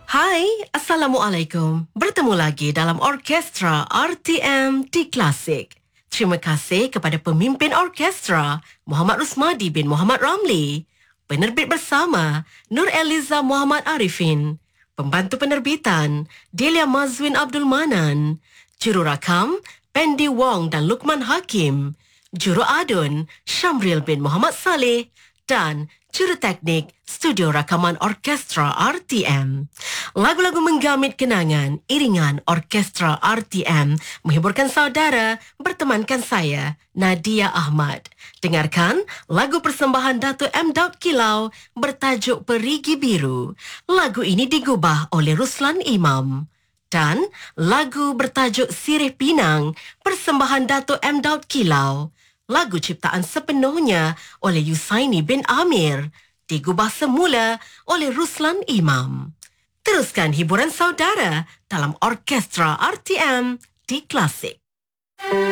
Hai, Assalamualaikum. Bertemu lagi dalam Orkestra RTM di Klasik. Terima kasih kepada pemimpin orkestra Muhammad Rusmadi bin Muhammad Ramli, penerbit bersama Nur Eliza Muhammad Arifin, pembantu penerbitan Delia Mazwin Abdul Manan, jururakam Pendi Wong dan Lukman Hakim, juru adun Syamril bin Muhammad Saleh dan juru teknik Studio Rakaman Orkestra RTM. Lagu-lagu menggamit kenangan, iringan Orkestra RTM menghiburkan saudara, bertemankan saya, Nadia Ahmad. Dengarkan lagu persembahan Datuk M. Daud Kilau bertajuk Perigi Biru. Lagu ini digubah oleh Ruslan Imam. Dan lagu bertajuk Sirih Pinang, persembahan Datuk M. Daud Kilau. Lagu ciptaan sepenuhnya oleh Yusaini bin Amir, digubah semula oleh Ruslan Imam. Teruskan hiburan saudara dalam Orkestra RTM di Klasik.